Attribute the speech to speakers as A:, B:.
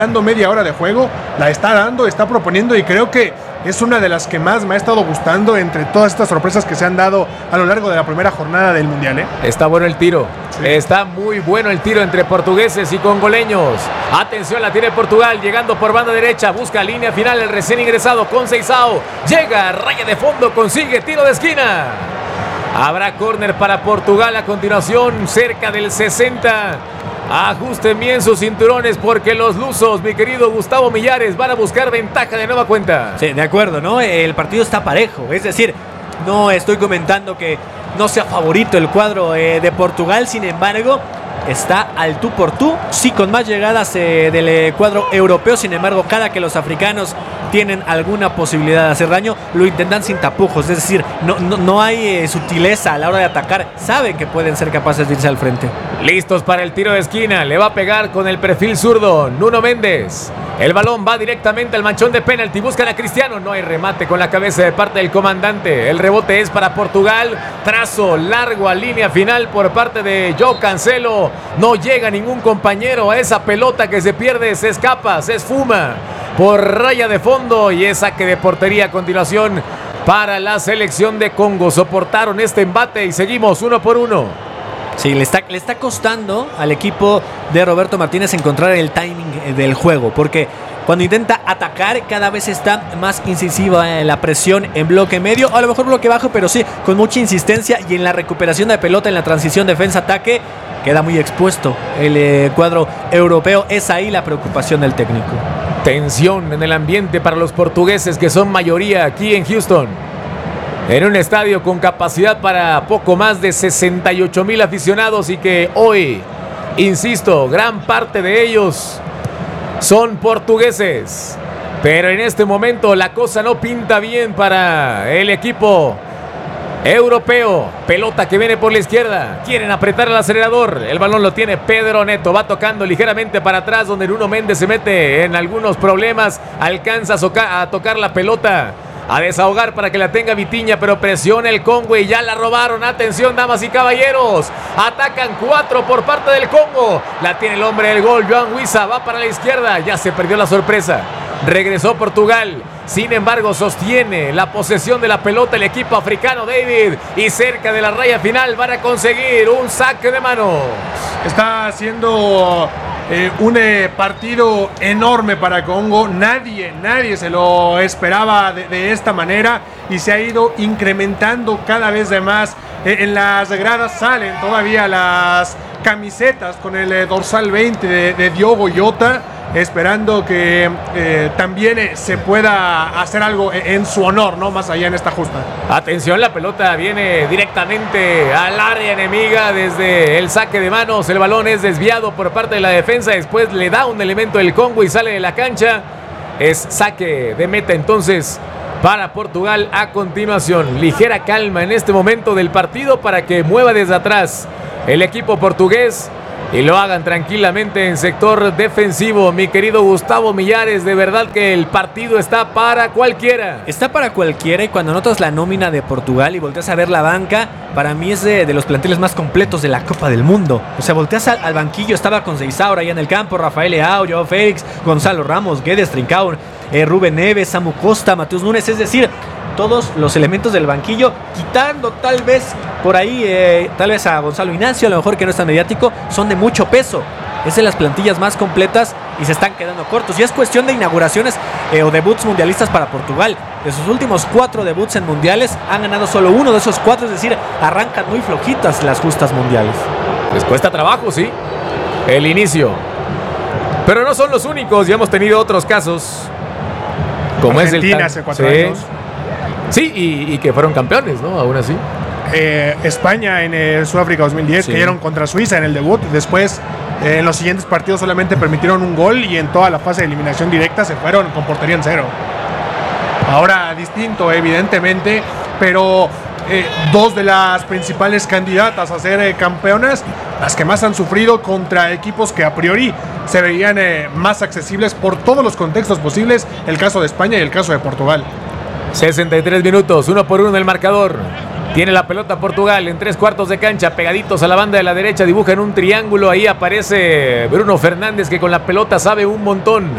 A: dando media hora de juego, la está dando, está proponiendo y creo que es una de las que más me ha estado gustando entre todas estas sorpresas que se han dado a lo largo de la primera jornada del Mundial, ¿eh?
B: Está bueno el tiro, sí. Está muy bueno el tiro entre portugueses y congoleños. Atención, la tiene Portugal, llegando por banda derecha, busca línea final el recién ingresado Conceição, llega, raya de fondo, consigue tiro de esquina. Habrá córner para Portugal a continuación, cerca del 60. Ajusten bien sus cinturones porque los lusos, mi querido Gustavo Millares, van a buscar ventaja de nueva cuenta.
C: Sí, de acuerdo, ¿no? El partido está parejo, es decir, no estoy comentando que no sea favorito el cuadro de Portugal, sin embargo, está al tú por tú, sí, con más llegadas del cuadro europeo. Sin embargo, cada que los africanos tienen alguna posibilidad de hacer daño, lo intentan sin tapujos, es decir, no hay sutileza a la hora de atacar, saben que pueden ser capaces de irse al frente.
B: Listos para el tiro de esquina, le va a pegar con el perfil zurdo Nuno Méndez. El balón va directamente al manchón de penalti, buscan a Cristiano, no hay remate con la cabeza de parte del comandante. El rebote es para Portugal, trazo largo a línea final por parte de João Cancelo. No llega ningún compañero a esa pelota que se pierde, se escapa, se esfuma por raya de fondo y es saque de portería a continuación para la selección de Congo. Soportaron este embate y seguimos 1 por 1.
C: Sí, le está costando al equipo de Roberto Martínez encontrar el timing del juego, porque cuando intenta atacar cada vez está más incisiva la presión en bloque medio, a lo mejor bloque bajo, pero sí, con mucha insistencia, y en la recuperación de pelota, en la transición defensa-ataque, queda muy expuesto el cuadro europeo. Es ahí la preocupación del técnico.
B: Tensión en el ambiente para los portugueses, que son mayoría aquí en Houston, en un estadio con capacidad para poco más de 68,000 aficionados y que hoy, insisto, gran parte de ellos son portugueses. Pero en este momento la cosa no pinta bien para el equipo europeo. Pelota que viene por la izquierda, quieren apretar el acelerador, el balón lo tiene Pedro Neto, va tocando ligeramente para atrás donde Nuno Méndez se mete en algunos problemas, alcanza a tocar la pelota, a desahogar para que la tenga Vitinha, pero presiona el Congo y ya la robaron. Atención, damas y caballeros, atacan 4 por parte del Congo, la tiene el hombre del gol, João Wissa, va para la izquierda, ya se perdió la sorpresa, regresó Portugal. Sin embargo, sostiene la posesión de la pelota el equipo africano, David, y cerca de la raya final van a conseguir un saque de manos.
A: Está haciendo un partido enorme para Congo. Nadie se lo esperaba de esta manera y se ha ido incrementando cada vez de más. En las gradas salen todavía las camisetas con el dorsal 20 de Diogo Jota, esperando que también se pueda hacer algo en su honor, ¿no? Más allá en esta justa.
B: Atención, la pelota viene directamente al área enemiga desde el saque de manos. El balón es desviado por parte de la defensa. Después le da un elemento del Congo y sale de la cancha. Es saque de meta entonces para Portugal a continuación. Ligera calma en este momento del partido para que mueva desde atrás el equipo portugués y lo hagan tranquilamente en sector defensivo. Mi querido Gustavo Millares, de verdad que el partido está para cualquiera.
C: Está para cualquiera, y cuando notas la nómina de Portugal y volteas a ver la banca, para mí es de los planteles más completos de la Copa del Mundo. O sea, volteas al banquillo, estaba Conceição allá en el campo, Rafael Leao, João Félix, Gonzalo Ramos, Guedes, Trincão, Rubén Neves, Samu Costa, Matheus Nunes, es decir, todos los elementos del banquillo, quitando tal vez por ahí, tal vez a Gonzalo Ignacio, a lo mejor que no es tan mediático, son de mucho peso. Es de las plantillas más completas y se están quedando cortos. Y es cuestión de inauguraciones o debuts mundialistas para Portugal. De sus últimos 4 debuts en mundiales, han ganado solo 1 de esos 4, es decir, arrancan muy flojitas las justas mundiales.
B: Les cuesta trabajo, sí, el inicio. Pero no son los únicos, ya hemos tenido otros casos, como
A: Argentina,
B: es el
A: hace 4 años.
B: Sí, y que fueron campeones, ¿no? Aún así.
A: España en el Sudáfrica 2010, sí, cayeron contra Suiza en el debut. Después, en los siguientes partidos solamente permitieron un gol y en toda la fase de eliminación directa se fueron con portería en 0. Ahora distinto, evidentemente, pero 2 de las principales candidatas a ser campeonas, las que más han sufrido contra equipos que a priori se veían más accesibles por todos los contextos posibles, el caso de España y el caso de Portugal.
B: 63 minutos, 1 por 1 el marcador. Tiene la pelota Portugal en 3/4 de cancha, pegaditos a la banda de la derecha, dibujan un triángulo, ahí aparece Bruno Fernández que con la pelota sabe un montón.